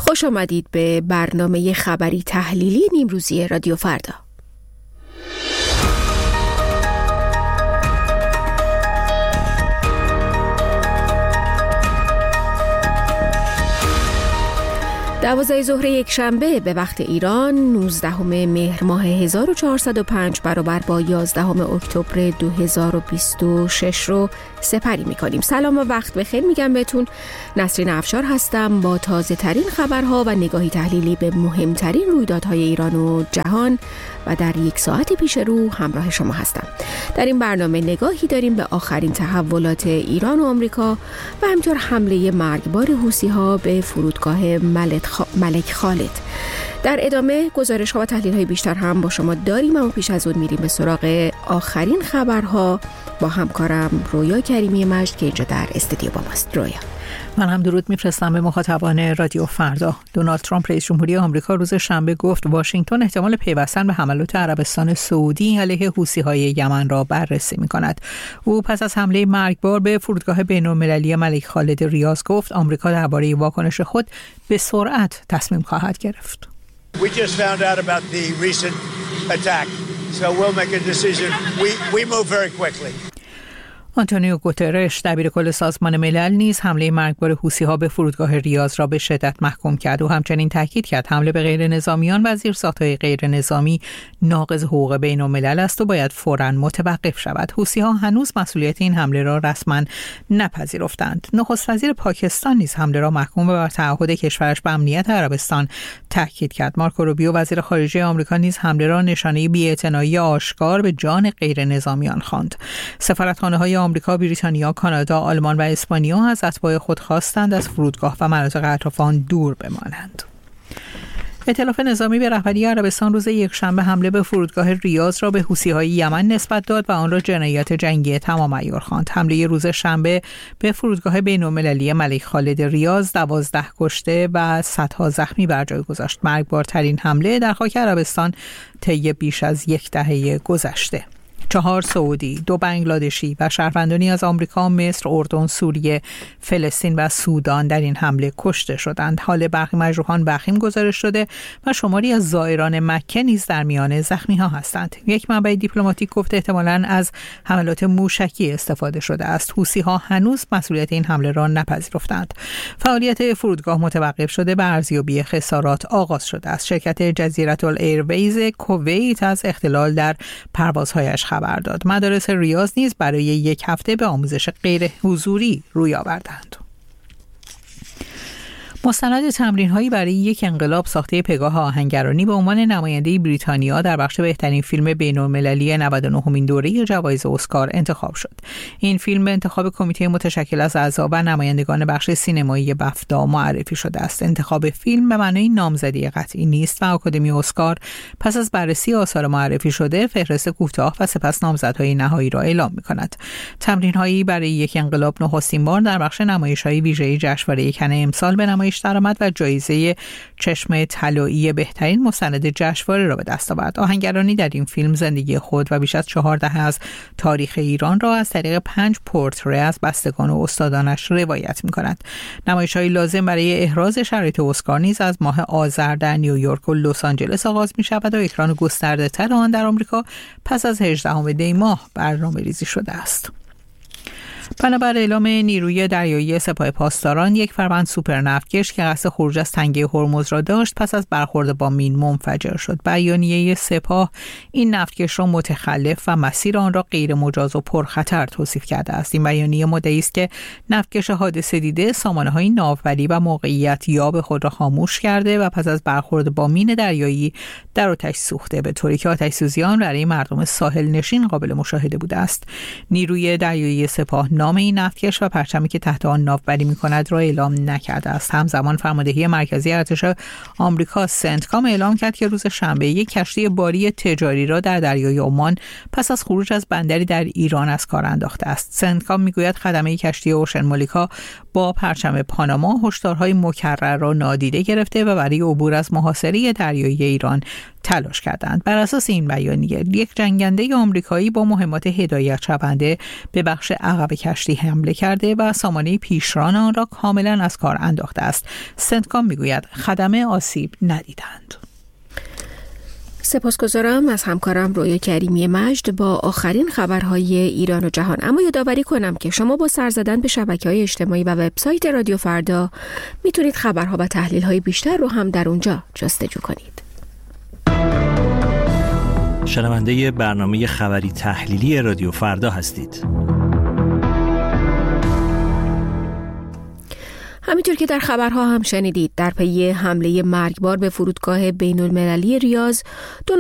خوش آمدید به برنامه خبری تحلیلی نیمروزی رادیو فردا. دوازده ظهر یک شنبه به وقت ایران 19 مهر ماه 1405 برابر با 11 اکتبر 2026 رو سپری می‌کنیم. سلام و وقت بخیر میگم بهتون. نسرین افشار هستم با تازه ترین خبرها و نگاهی تحلیلی به مهمترین رویدادهای ایران و جهان و در یک ساعت پیش رو همراه شما هستم. در این برنامه نگاهی داریم به آخرین تحولات ایران و آمریکا و همینطور حمله مرگبار حوثی‌ها به فرودگاه ملک خالد. در ادامه گزارش‌ها و تحلیل‌های بیشتر هم با شما داریم، اما پیش از اون میریم به سراغ آخرین خبرها با همکارم رویا کریمی مجد که اینجا در استودیو با ماست. رویا، من هم درود میفرستم به مخاطبان رادیو فردا. دونالد ترامپ رئیس جمهوری آمریکا روز شنبه گفت واشنگتن احتمال پیوستن به حملات عربستان سعودی علیه حوثی‌های یمن را بررسی می‌کند. او پس از حمله مرگبار به فرودگاه بین‌المللی ملک خالد ریاض گفت آمریکا درباره واکنش خود به سرعت تصمیم خواهد گرفت. We just found out about the recent attack, so we'll make a decision. We move very quickly. آنتونیو گوترش دبیر کل سازمان ملل نیز حمله مرگبار حوثی‌ها به فرودگاه ریاض را به شدت محکوم کرد و همچنین تاکید کرد حمله به غیر نظامیان و زیرساخت‌های غیر نظامی ناقض حقوق بین‌الملل است و باید فوراً متوقف شود. حوثی‌ها هنوز مسئولیت این حمله را رسما نپذیرفتند. نخست وزیر پاکستان نیز حمله را محکوم بر تعهد کشورش به امنیت عربستان تاکید کرد. مارکو روبیو وزیر خارجه آمریکا نیز حمله را نشانه بی‌اعتنایی آشکار به جان غیر نظامیان خواند. سفارتخانه‌های آمریکا، بریتانیا، کانادا، آلمان و اسپانیا از اتباع خود خواستند از فرودگاه و مناطق اطراف آن دور بمانند. ائتلاف نظامی به رهبری عربستان روز یکشنبه حمله به فرودگاه ریاض را به حوثی‌های یمن نسبت داد و آن را جنایت جنگی تمام عیار خواند. حمله روز شنبه به فرودگاه بین‌المللی ملک خالد ریاض 12 کشته و صدها زخمی بر جای گذاشت. مرگبارترین حمله در خاک عربستان طی بیش از یک دهه گذشته. 4 سعودی، 2 بنگلادشی و شهروندانی از آمریکا، مصر، اردن، سوریه، فلسطین و سودان در این حمله کشته شدند. حال برخی مجروحان وخیم گزارش شده و شماری از زائران مکه نیز در میان زخمی‌ها هستند. یک منبع دیپلماتیک گفت احتمالاً از حملات موشکی استفاده شده است. حوثی‌ها هنوز مسئولیت این حمله را نپذیرفتند. فعالیت فرودگاه متوقف شده و ارزیابی خسارات آغاز شده است. شرکت جزیره الایرویز کویت از اختلال در پروازهایش خبر داد. مدارس ریاض نیز برای یک هفته به آموزش غیر حضوری روی آوردند. مستند تمرین‌هایی برای یک انقلاب ساخته پگاه آهنگرانی به عنوان نماینده بریتانیا در بخش بهترین فیلم بین‌المللی 99مین دوره جوایز اسکار انتخاب شد. این فیلم به انتخاب کمیته متشکل از اعضا و نمایندگان بخش سینمایی بفتا معرفی شده است. انتخاب فیلم به معنای نامزدی قطعی نیست و آکادمی اسکار پس از بررسی آثار معرفی شده فهرست کوتاه و سپس نامزدهای نهایی را اعلام می‌کند. تمرین‌هایی برای یک انقلاب نخستین بار در بخش نمایش‌های ویژه جشنواره کن امسال به نمایش درآمد و جایزه چشم طلایی بهترین مستند جشنواره را به دست آورد. آهنگرانی در این فیلم زندگی خود و بیش از 4 دهه از تاریخ ایران را از طریق 5 پورتره از بستگان و استادانش روایت می‌کند. نمایش‌های لازم برای احراز شرایط اسکار نیز از ماه آذر در نیویورک و لس آنجلس آغاز می‌شود و اکران گسترده‌تر آن در آمریکا پس از 18 دی ماه برنامه‌ریزی شده است. بنابر اعلام نیروی دریایی سپاه پاسداران، یک فروند سوپرنفتکش که قصد خروج از تنگه هرمز را داشت پس از برخورد با مین منفجر شد. بیانیه سپاه این نفتکش را متخلف و مسیر آن را غیر مجاز و پرخطر توصیف کرده است. این بیانیه مدعی است که نفتکش حادثه دیده سامانه‌های ناوبری و موقعیت یاب خود را خاموش کرده و پس از برخورد با مین دریایی در آتش سوخته، به طوری که آتش‌سوزی آن برای مردم ساحل نشین قابل مشاهده بوده است. نیروی دریایی سپاه نام این نفتکش و پرچمی که تحت آن ناوبری می‌کند را اعلام نکرده است. همزمان فرماندهی مرکزی ارتش آمریکا سنتکام اعلام کرد که روز شنبه یک کشتی باری تجاری را در دریای عمان پس از خروج از بندری در ایران از کار انداخته است. سنتکام میگوید خدمه کشتی اوشن مالیکا با پرچم پاناما هشدارهای مکرر را نادیده گرفته و برای عبور از محاصره دریایی ایران تلاش کردند. بر اساس این بیانیه یک جنگنده آمریکایی با مهمات هدایت شونده به بخش عقب کشتی حمله کرده و سامانه پیشران آن را کاملا از کار انداخته است. سنتکام میگوید خدمه آسیب ندیدند. سپاسگزارم از همکارم رویا کریمی مجد با آخرین خبرهای ایران و جهان. اما یادآوری کنم که شما با سر زدن به شبکه‌های اجتماعی و وبسایت رادیو فردا میتونید خبرها و تحلیل‌های بیشتر رو هم در اونجا جستجو کنید. شنونده برنامه خبری تحلیلی رادیو فردا هستید. همینطور که در خبرها هم شنیدید، در پی حمله مرگبار به فرودگاه بین‌المللی ریاض، 2